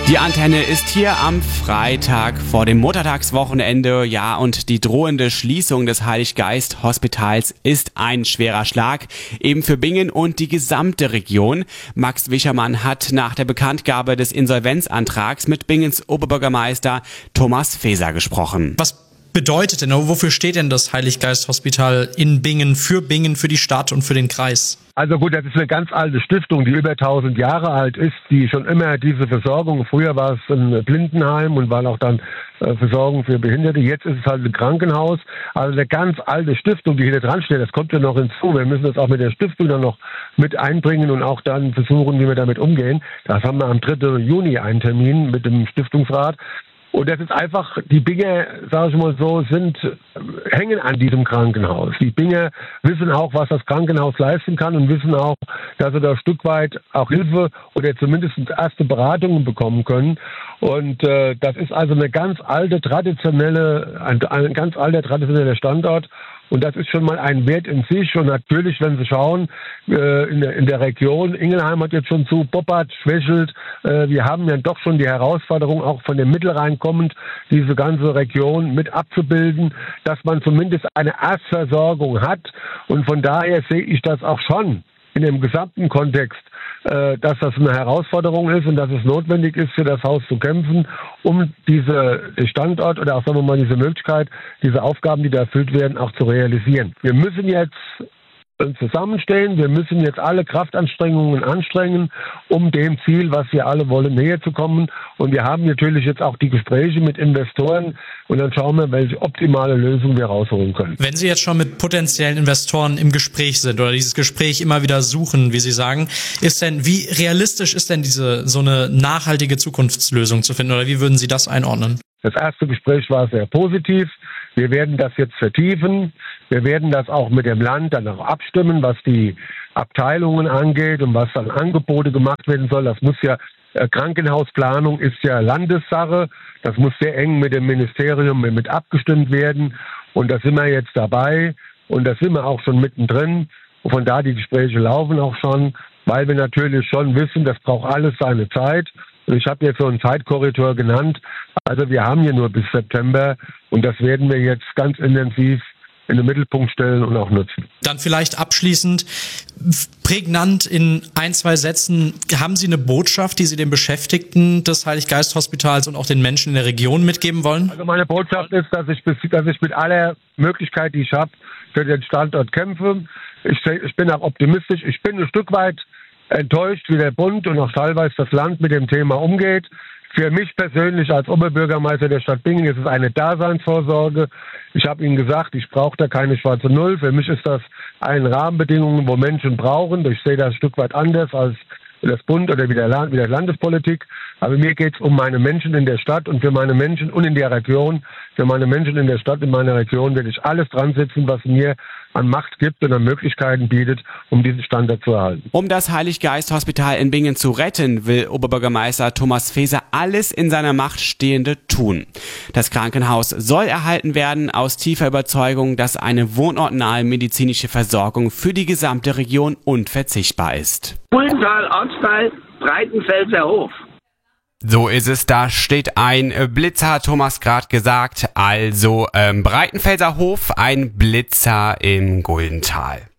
Die Antenne ist hier am Freitag vor dem Muttertagswochenende. Ja, und die drohende Schließung des Heilig-Geist-Hospitals ist ein schwerer Schlag, eben für Bingen und die gesamte Region. Max Wischermann hat nach der Bekanntgabe des Insolvenzantrags mit Bingens Oberbürgermeister Thomas Feser gesprochen. Was bedeutet denn, wofür steht denn das Heilig-Geist-Hospital in Bingen, für die Stadt und für den Kreis? Also gut, das ist eine ganz alte Stiftung, die über 1000 Jahre alt ist, die schon immer diese Versorgung, früher war es ein Blindenheim und war auch dann Versorgung für Behinderte, jetzt ist es halt ein Krankenhaus, also eine ganz alte Stiftung, die hier dran steht, das kommt ja noch hinzu, wir müssen das auch mit der Stiftung dann noch mit einbringen und auch dann versuchen, wie wir damit umgehen. Das haben wir am 3. Juni einen Termin mit dem Stiftungsrat. Und das ist einfach, die Binger, sage ich mal so, hängen an diesem Krankenhaus. Die Binger wissen auch, was das Krankenhaus leisten kann und wissen auch, dass sie da ein Stück weit auch Hilfe oder zumindest erste Beratungen bekommen können. Und das ist also ein ganz alter traditioneller Standort. Und das ist schon mal ein Wert in sich. Und natürlich, wenn Sie schauen, in der Region, Ingelheim hat jetzt schon zu, Boppard, Schwächelt, wir haben ja doch schon die Herausforderung, auch von dem Mittelrhein kommend, diese ganze Region mit abzubilden, dass man zumindest eine Erstversorgung hat. Und von daher sehe ich das auch schon in dem gesamten Kontext, dass das eine Herausforderung ist und dass es notwendig ist, für das Haus zu kämpfen, um diese Standort oder auch, sagen wir mal, diese Möglichkeit, diese Aufgaben, die da erfüllt werden, auch zu realisieren. Wir müssen jetzt zusammenstehen, wir müssen jetzt alle Kraftanstrengungen anstrengen, um dem Ziel, was wir alle wollen, näher zu kommen. Und wir haben natürlich jetzt auch die Gespräche mit Investoren und dann schauen wir, welche optimale Lösung wir rausholen können. Wenn Sie jetzt schon mit potenziellen Investoren im Gespräch sind oder dieses Gespräch immer wieder suchen, wie Sie sagen, wie realistisch ist denn so eine nachhaltige Zukunftslösung zu finden oder wie würden Sie das einordnen? Das erste Gespräch war sehr positiv. Wir werden das jetzt vertiefen. Wir werden das auch mit dem Land dann auch abstimmen, was die Abteilungen angeht und was dann Angebote gemacht werden soll. Das muss ja, Krankenhausplanung ist ja Landessache. Das muss sehr eng mit dem Ministerium mit abgestimmt werden. Und da sind wir jetzt dabei. Und da sind wir auch schon mittendrin. Und von da die Gespräche laufen auch schon, weil wir natürlich schon wissen, das braucht alles seine Zeit. Und ich habe jetzt so einen Zeitkorridor genannt. Also wir haben hier nur bis September und das werden wir jetzt ganz intensiv in den Mittelpunkt stellen und auch nutzen. Dann vielleicht abschließend, prägnant in 1-2 Sätzen, haben Sie eine Botschaft, die Sie den Beschäftigten des Heilig-Geist-Hospitals und auch den Menschen in der Region mitgeben wollen? Also meine Botschaft ist, dass ich mit aller Möglichkeit, die ich habe, für den Standort kämpfe. Ich bin auch optimistisch. Ich bin ein Stück weit enttäuscht, wie der Bund und auch teilweise das Land mit dem Thema umgeht. Für mich persönlich als Oberbürgermeister der Stadt Bingen ist es eine Daseinsvorsorge. Ich habe Ihnen gesagt, ich brauche da keine schwarze Null. Für mich ist das eine Rahmenbedingung, wo Menschen brauchen. Ich sehe das ein Stück weit anders als das Bund oder wie der Landespolitik. Aber mir geht es um meine Menschen in der Stadt und für meine Menschen und in der Region. Für meine Menschen in der Stadt, in meiner Region werde ich alles dran setzen, was mir an Macht gibt und an Möglichkeiten bietet, um diesen Standard zu erhalten. Um das Heilig-Geist-Hospital in Bingen zu retten, will Oberbürgermeister Thomas Feser alles in seiner Macht Stehende tun. Das Krankenhaus soll erhalten werden aus tiefer Überzeugung, dass eine wohnortnahe medizinische Versorgung für die gesamte Region unverzichtbar ist. Guldental, Ortsteil, Breitenfelser Hof. So ist es, da steht ein Blitzer, hat Thomas gerade gesagt, also Breitenfelser Hof, ein Blitzer im Guldental.